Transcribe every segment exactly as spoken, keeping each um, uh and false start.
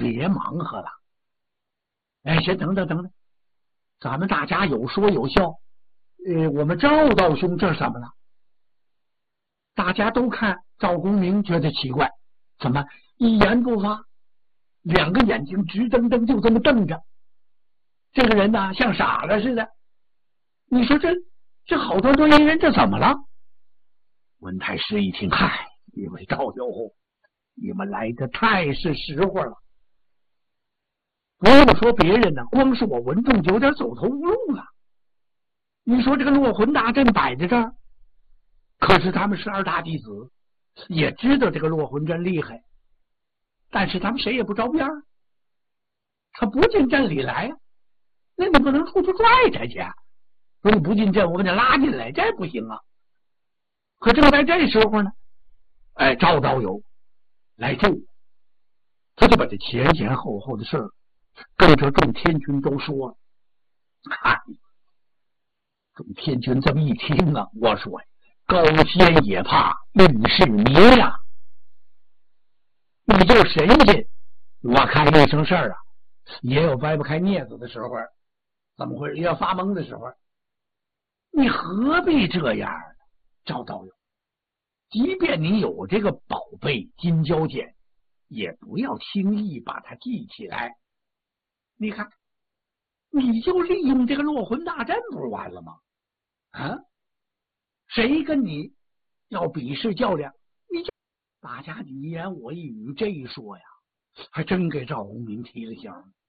别忙活了。哎，先等等等等，咱们大家有说有笑。呃，我们赵道兄这是怎么了？大家都看赵公明，觉得奇怪，怎么一言不发，两个眼睛直瞪瞪，就这么瞪着。这个人呢，像傻了似的。你说这这好端端一人，这怎么了？文太师一听，嗨，一位道友，你们来的太是时候了。不用说别人呢，光是我文仲就有点走投无路了。你说这个落魂大阵摆在这儿，可是他们十二大弟子也知道这个落魂阵厉害，但是他们谁也不着边儿，他不进阵里来呀、啊，那你不能出去拽他去。说你不进阵，我把你拉进来，这不行啊。可正在这时候呢，哎，赵道友来救，他就把这前前后后的事儿跟着众天君都说了。嗨，众天君这么一听啊，我说高仙也怕遇事迷呀、啊，你就神仙，我看一生事儿啊，也有掰不开镊子的时候，怎么会也要发懵的时候？你何必这样呢？赵道友，即便你有这个宝贝金蛟剪，也不要轻易把它记起来。你看，你就利用这个落魂大阵不是完了吗？啊，谁跟你要比试较量，你就大家你一言我一语，这一说呀，还真给赵公明提了醒。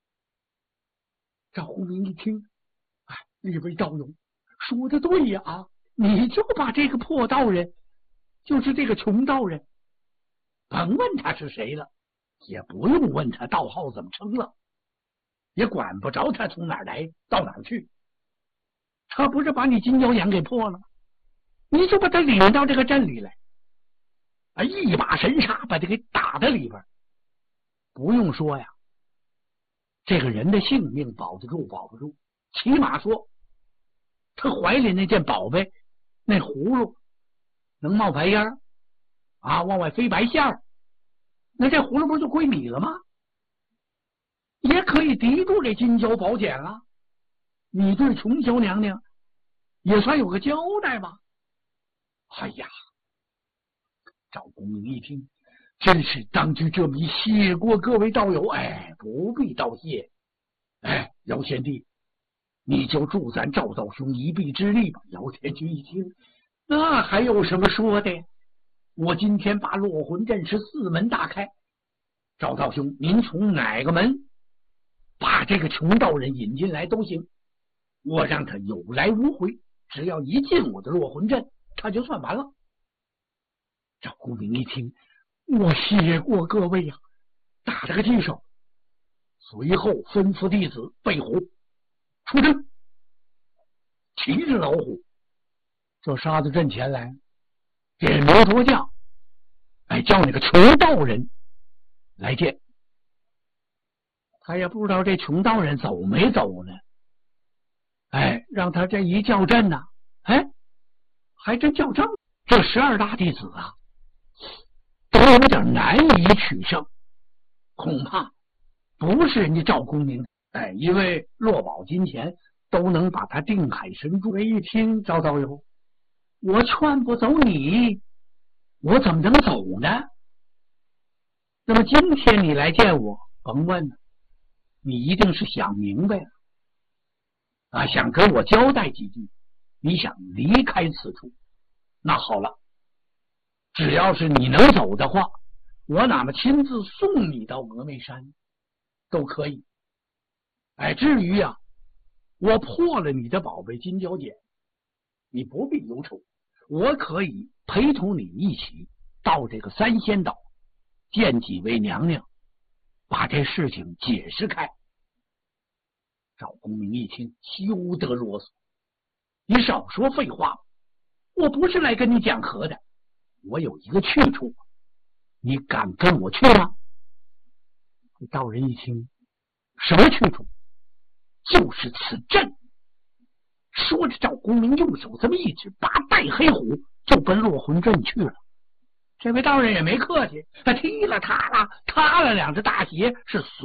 赵公明一听，哎，一位道友说的对呀、啊，你就把这个破道人，就是这个穷道人，甭问他是谁了，也不用问他道号怎么称了，也管不着他从哪儿来到哪儿去。他不是把你金蛟眼给破了，你就把他领到这个镇里来，啊，一把神煞把他给打在里边。不用说呀，这个人的性命保得住保不住，起码说他怀里那件宝贝，那葫芦能冒白烟啊，往外飞白线儿，那这葫芦不就归你了吗？也可以抵住这金蛟宝典了。你对琼霄娘娘也算有个交代吧。哎呀，赵公明一听，真是当局者迷，谢过各位道友。哎，不必道谢。哎，姚贤弟，你就助咱赵道兄一臂之力吧。姚天君一听，那还有什么说的？我今天把落魂阵是四门大开，赵道兄您从哪个门把这个穷道人引进来都行，我让他有来无回，只要一进我的落魂阵，他就算完了。赵公明一听，我谢过各位呀、啊，打了个记手，随后吩咐弟子备虎出阵，骑着老虎就杀到阵前来，点摩托将，哎，叫那个穷道人来见。他也不知道这穷道人走没走呢，哎，让他这一叫阵呢、啊，哎，还真叫正。这十二大弟子啊，都有点难以取胜，恐怕不是人家赵公明，哎，因为落宝金钱都能把他定海神珠。一听赵道友，我劝不走你，我怎么能走呢？那么今天你来见我，甭问了，你一定是想明白了啊，想跟我交代几句，你想离开此处。那好了，只要是你能走的话，我哪怕亲自送你到峨眉山都可以。哎，至于啊，我破了你的宝贝金蛟剪，你不必忧愁，我可以陪同你一起到这个三仙岛见几位娘娘，把这事情解释开。赵公明一听，休得啰嗦，你少说废话，我不是来跟你讲和的，我有一个去处，你敢跟我去吗？道人一听，什么去处？就是此阵。说着，赵公明用手这么一指，八带黑虎就奔落魂阵去了。这位道人也没客气，他踢了踏了踏了两只大鞋，是